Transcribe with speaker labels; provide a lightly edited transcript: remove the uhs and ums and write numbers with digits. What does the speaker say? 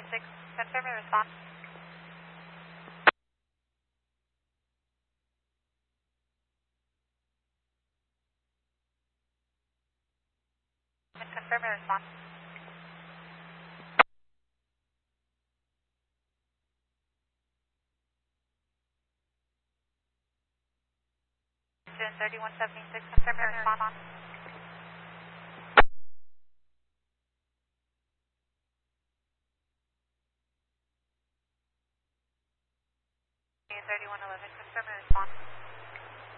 Speaker 1: confirm your response. Confirm your response. June 3176, confirm your response. June 3111, confirm your response.